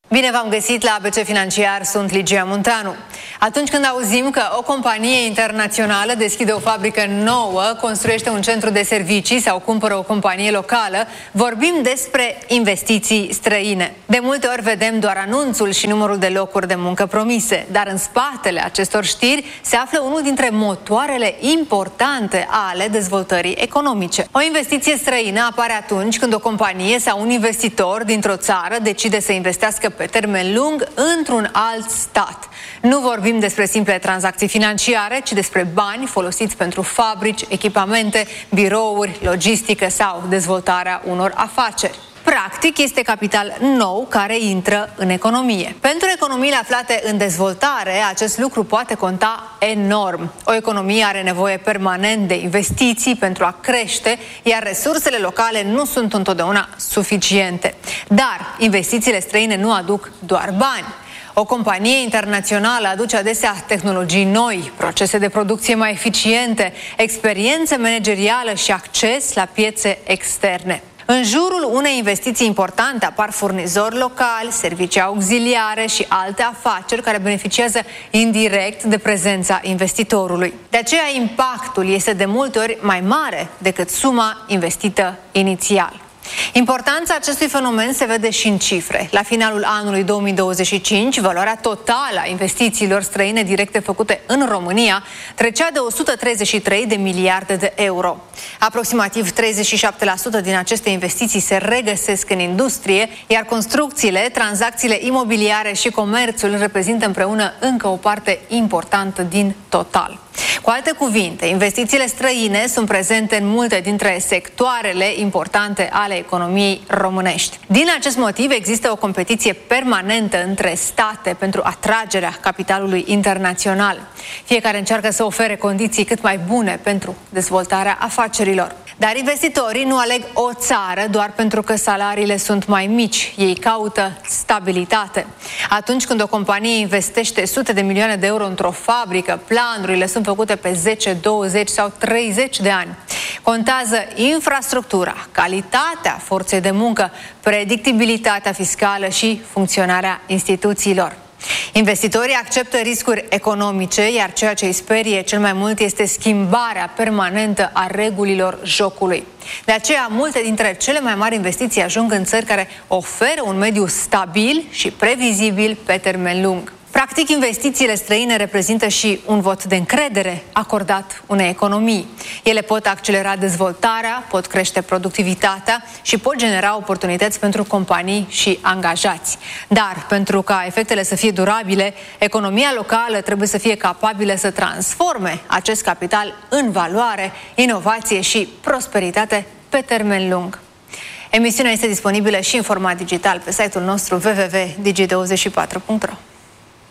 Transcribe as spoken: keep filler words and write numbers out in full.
Bine v-am găsit la A B C Financiar, sunt Ligia Munteanu. Atunci când auzim că o companie internațională deschide o fabrică nouă, construiește un centru de servicii sau cumpără o companie locală, vorbim despre investiții străine. De multe ori vedem doar anunțul și numărul de locuri de muncă promise, dar în spatele acestor știri se află unul dintre motoarele importante ale dezvoltării economice. O investiție străină apare atunci când o companie sau un investitor dintr-o țară decide să investească pe termen lung într-un alt stat. Nu vorbim despre simple tranzacții financiare, ci despre bani folosiți pentru fabrici, echipamente, birouri, logistică sau dezvoltarea unor afaceri. Practic, este capital nou care intră în economie. Pentru economiile aflate în dezvoltare, acest lucru poate conta enorm. O economie are nevoie permanent de investiții pentru a crește, iar resursele locale nu sunt întotdeauna suficiente. Dar investițiile străine nu aduc doar bani. O companie internațională aduce adesea tehnologii noi, procese de producție mai eficiente, experiență managerială și acces la piețe externe. În jurul unei investiții importante apar furnizori locali, servicii auxiliare și alte afaceri care beneficiază indirect de prezența investitorului. De aceea, impactul este de multe ori mai mare decât suma investită inițial. Importanța acestui fenomen se vede și în cifre. La finalul anului două mii douăzeci și cinci, valoarea totală a investițiilor străine directe făcute în România trecea de o sută treizeci și trei de miliarde de euro. Aproximativ treizeci și șapte la sută din aceste investiții se regăsesc în industrie, iar construcțiile, tranzacțiile imobiliare și comerțul reprezintă împreună încă o parte importantă din total. Cu alte cuvinte, investițiile străine sunt prezente în multe dintre sectoarele importante ale economiei românești. Din acest motiv există o competiție permanentă între state pentru atragerea capitalului internațional. Fiecare încearcă să ofere condiții cât mai bune pentru dezvoltarea afacerilor. Dar investitorii nu aleg o țară doar pentru că salariile sunt mai mici. Ei caută stabilitate. Atunci când o companie investește sute de milioane de euro într-o fabrică, planurile sunt făcute pe zece, douăzeci sau treizeci de ani. Contează infrastructura, calitatea forței de muncă, predictibilitatea fiscală și funcționarea instituțiilor. Investitorii acceptă riscuri economice, iar ceea ce îi sperie cel mai mult este schimbarea permanentă a regulilor jocului. De aceea, multe dintre cele mai mari investiții ajung în țări care oferă un mediu stabil și previzibil pe termen lung. Practic, investițiile străine reprezintă și un vot de încredere acordat unei economii. Ele pot accelera dezvoltarea, pot crește productivitatea și pot genera oportunități pentru companii și angajați. Dar, pentru ca efectele să fie durabile, economia locală trebuie să fie capabilă să transforme acest capital în valoare, inovație și prosperitate pe termen lung. Emisiunea este disponibilă și în format digital pe site-ul nostru w w w punct digi douăzeci și patru punct ro.